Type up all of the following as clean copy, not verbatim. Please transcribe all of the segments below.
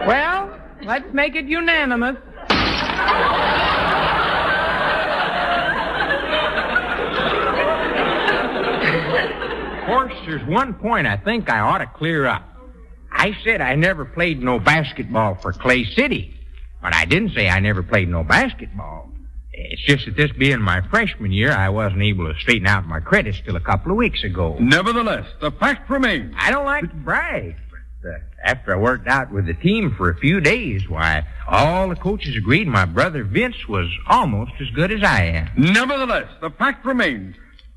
Well, let's make it unanimous. Of course, there's one point I think I ought to clear up. I said I never played no basketball for Clay City, but I didn't say I never played no basketball. It's just that this being my freshman year, I wasn't able to straighten out my credits till a couple of weeks ago. Nevertheless, the fact remains. I don't like to brag, but after I worked out with the team for a few days, why, all the coaches agreed my brother Vince was almost as good as I am. Nevertheless, the fact remains.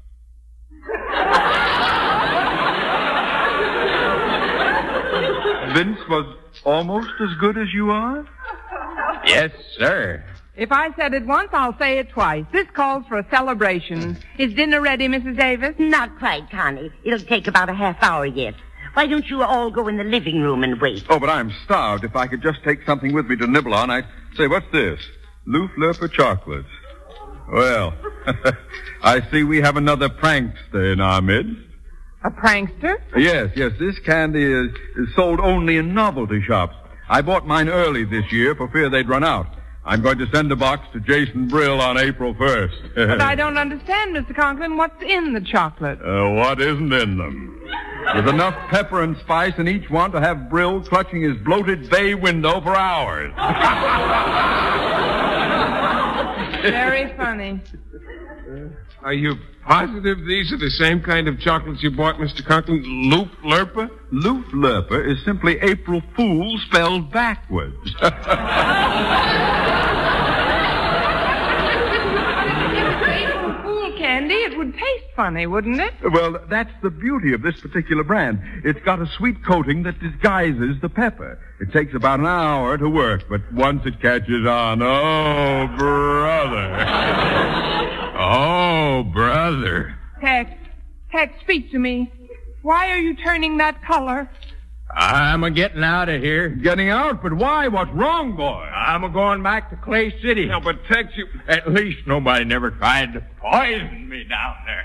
Vince was almost as good as you are? Yes, sir. If I said it once, I'll say it twice. This calls for a celebration. Is dinner ready, Mrs. Davis? Not quite, Connie. It'll take about a half hour yet. Why don't you all go in the living room and wait? Oh, but I'm starved. If I could just take something with me to nibble on, I'd say, what's this? Loof Lurper chocolates. Well, I see we have another prankster in our midst. A prankster? Yes. This candy is sold only in novelty shops. I bought mine early this year for fear they'd run out. I'm going to send a box to Jason Brill on April 1st. But I don't understand, Mr. Conklin. What's in the chocolate? What isn't in them? There's enough pepper and spice in each one to have Brill clutching his bloated bay window for hours. Very funny. Are you positive these are the same kind of chocolates you bought, Mr. Conklin? Loof Lurper? Loof Lurper is simply April Fool spelled backwards. If it was April Fool candy, it would taste funny, wouldn't it? Well, that's the beauty of this particular brand. It's got a sweet coating that disguises the pepper. It takes about an hour to work, but once it catches on, oh, brother. Oh, brother. Tex, speak to me. Why are you turning that color? I'm a-getting out of here. Getting out? But why? What's wrong, boy? I'm a-going back to Clay City. No, but Tex, you... At least nobody never tried to poison me down there.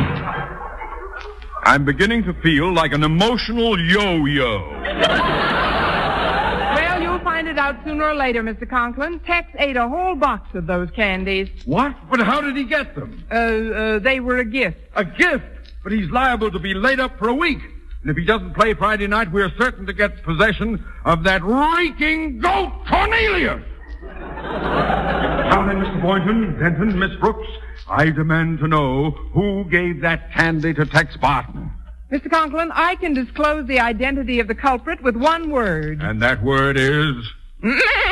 I'm beginning to feel like an emotional yo-yo. Well, you'll find it out sooner or later, Mr. Conklin. Tex ate a whole box of those candies. What? But how did he get them? They were a gift. A gift? But he's liable to be laid up for a week. And if he doesn't play Friday night, we're certain to get possession of that reeking goat, Cornelius! Now then, Mr. Boynton, Denton, Miss Brooks, I demand to know who gave that candy to Tex Barton. Mr. Conklin, I can disclose the identity of the culprit with one word. And that word is...